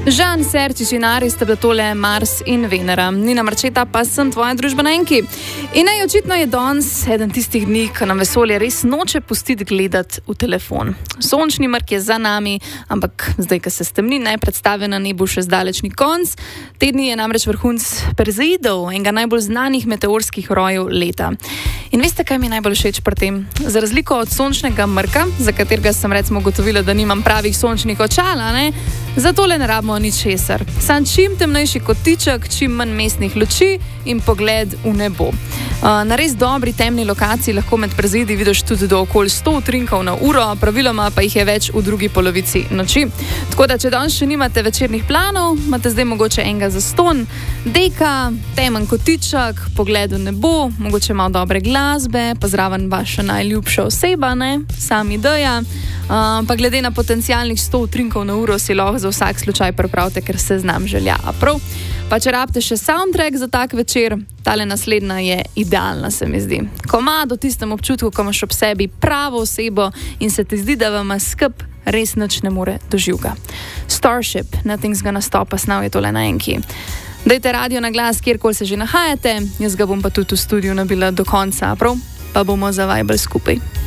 Žan, Serčič in Ari sta bila tole Mars in Venera. Nina Marčeta pa sem tvoja družba na enki. In očitno je danes eden tistih dni, ko nam vesolje res noče pustiti gledati v telefon. Sončni mrk je za nami, ampak zdaj, ko se stemnine predstave na nebu še zdaleč ni konc. Te dni je namreč vrhunc Perzeidov, enega najbolj znanih meteorskih rojev leta. In veste, kaj mi je najbolj všeč pri tem? Za razliko od sončnega mrka, za katerega sem recimo ugotovila, da nimam pravih sončnih očal, zato le ne rabimo ničesar. Sam čim temnejši kotiček, čim manj mestnih luči in pogled v nebo. Na res dobri temni lokaciji lahko med Perzeidi vidiš tudi do okoli 100 utrinkov na uro, praviloma pa jih je več v drugi polovici noči. Tako da, če danes še nimate večernih planov, imate zdaj mogoče enega zastonj, deka, temen kotiček, pogled v nebo, mogoče malo dobre glasbe, pa zraven vaša najljubša oseba, sam ideja. Pa glede na potencialnih 100 utrinkov na uro si lahko za vsak slučaj pripravite, ker se znam želja. A prav? Pa če rabite še soundtrack za tak večer, tale naslednja je idealna, se mi zdi. Komad o tistem občutku, ko imaš ob sebi pravo osebo in se ti zdi, da vam skup res nič ne more doživga. Starship, Nothing's Gonna Stop Us Now je tole na enki. Dajte radio na glas, kjerkoli se že nahajate, jaz ga bom pa tudi v studiu nabila do konca, prav? Pa bomo zavajbali skupaj.